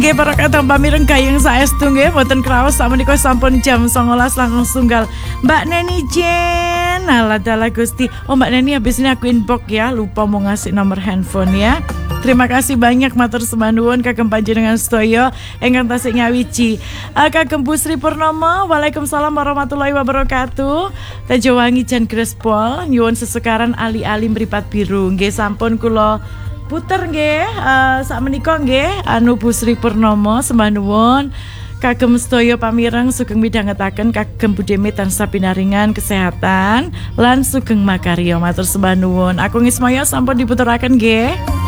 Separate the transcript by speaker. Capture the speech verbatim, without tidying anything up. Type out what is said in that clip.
Speaker 1: Nggih para kadang pamireng gayeng saestu nggih boten kraos sakmenika sampun jam songolas langkung sunggal. Mbak Neni Jen, ala dalah Gusti. Oh Mbak Neni habis ini aku inbox ya, lupa mau ngasih nomor handphone ya. Terima kasih banyak matur sembah nuwun kagem panjenengan sedaya ingkang tasih nyawiji. Uh, kagem Bu Sri Purnomo, Waalaikumsalam warahmatullahi wabarakatuh. Tajowangi Jan Grespol nyuwun sesekaran ali-ali mripat biru. Nggih sampun kula puter nggih uh, sakmenika nggih anu Bu Sri Purnomo sembah nuwun kagem sedaya pamireng sugeng midhangetaken kagem budhe tansah pinaringan kesehatan lan sugeng makarya matur sembah nuwun. Aku ngismaya sampun diputeraken nggih.